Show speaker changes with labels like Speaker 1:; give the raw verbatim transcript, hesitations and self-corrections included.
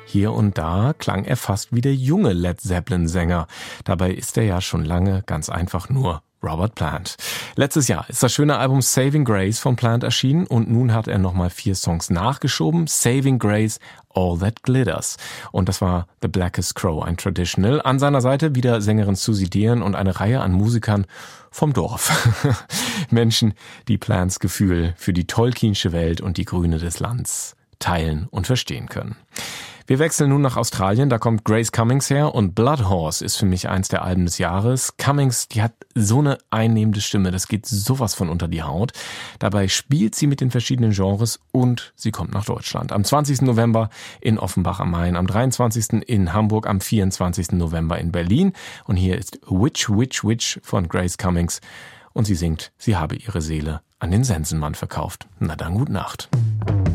Speaker 1: Hier und da klang er fast wie der junge Led Zeppelin-Sänger. Dabei ist er ja schon lange ganz einfach nur Robert Plant. Letztes Jahr ist das schöne Album Saving Grace von Plant erschienen und nun hat er nochmal vier Songs nachgeschoben. Saving Grace, All That Glitters. Und das war The Blackest Crow, ein Traditional. An seiner Seite wieder Sängerin Susie Dean und eine Reihe an Musikern vom Dorf. Menschen, die Plants Gefühl für die Tolkiensche Welt und die Grüne des Landes teilen und verstehen können. Wir wechseln nun nach Australien, da kommt Grace Cummings her und Blood Horse ist für mich eins der Alben des Jahres. Cummings, die hat so eine einnehmende Stimme, das geht sowas von unter die Haut. Dabei spielt sie mit den verschiedenen Genres und sie kommt nach Deutschland. Am zwanzigsten November in Offenbach am Main, am dreiundzwanzigsten in Hamburg, am vierundzwanzigsten November in Berlin. Und hier ist Witch, Witch, Witch von Grace Cummings und sie singt, sie habe ihre Seele an den Sensenmann verkauft. Na dann, gute Nacht.